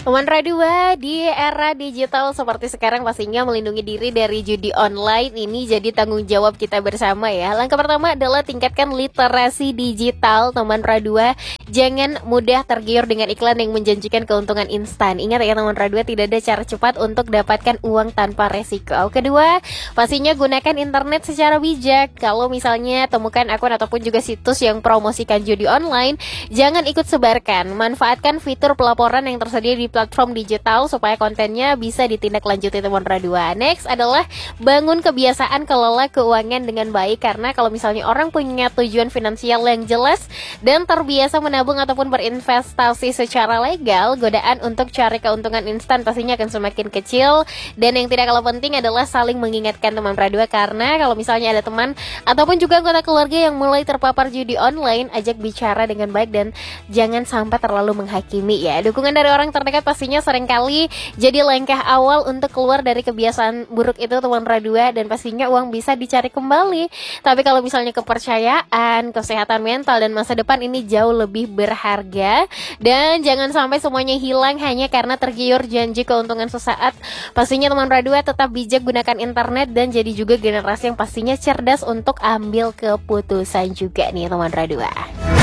Mantra 2 di era digital seperti sekarang pastinya melindungi diri dari judi online ini jadi tanggung jawab kita bersama ya. Langkah pertama adalah tingkatkan literasi digital Mantra 2. Jangan mudah tergiur dengan iklan yang menjanjikan keuntungan instan. Ingat ya Mantra 2, tidak ada cara cepat untuk dapatkan uang tanpa resiko. Kedua, pastinya gunakan internet secara bijak. Kalau misalnya temukan akun ataupun juga situs yang promosikan judi online, jangan ikut sebarkan. Manfaatkan fitur pelaporan yang tersedia di platform digital supaya kontennya bisa ditindaklanjuti Mantra 2. Next adalah bangun kebiasaan kelola keuangan dengan baik, karena kalau misalnya orang punya tujuan finansial yang jelas dan terbiasa menabung ataupun berinvestasi secara legal, godaan untuk cari keuntungan instan pastinya akan semakin kecil. Dan yang tidak kalah penting adalah saling mengingatkan Mantra 2, karena kalau misalnya ada teman ataupun juga anggota keluarga yang mulai terpapar judi online, ajak bicara dengan baik dan jangan sampai terlalu menghakimi ya. Dukungan dari orang terdekat pastinya seringkali jadi langkah awal untuk keluar dari kebiasaan buruk itu Mantra 2, dan pastinya uang bisa dicari kembali. Tapi kalau misalnya kepercayaan, kesehatan mental dan masa depan ini jauh lebih berharga, dan jangan sampai semuanya hilang hanya karena tergiur janji keuntungan sesaat. Pastinya Mantra 2 tetap bijak gunakan internet dan jadi juga generasi yang pastinya cerdas untuk ambil keputusan juga nih Mantra 2.